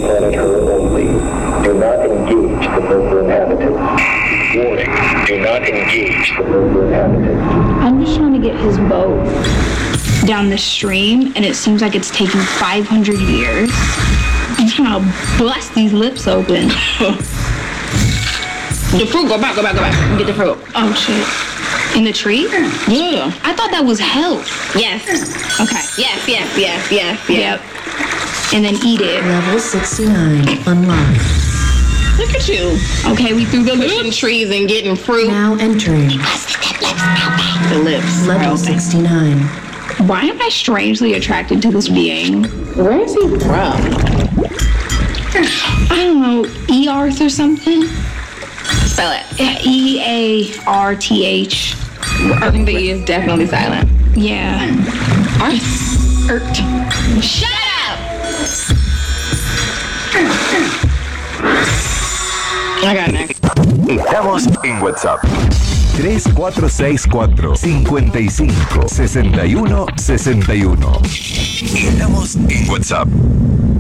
planet her only. Do not engage the local inhabitants. Warning, do not engage the local inhabitants. I'm just trying to get his boat down the stream, and it seems like it's taking 500 years. I'm trying to bust these lips open. The fruit, go back. Get the fruit. Oh, shit. In the tree? Yeah. I thought that was health. Yes. Okay. Yes. Yep. And then eat it. Level 69 unlocked. Look at you. Okay, we threw the Pushing lips. trees and getting fruit. Now entering The lips. level 69. Why am I strangely attracted to this being? Where is he from? I don't know, Earth or something? Spell it. EARTH. I think the E is definitely silent. Yeah. Earth. Shut up! I got next. Estamos en WhatsApp. 3464-55-61-61. Estamos en WhatsApp.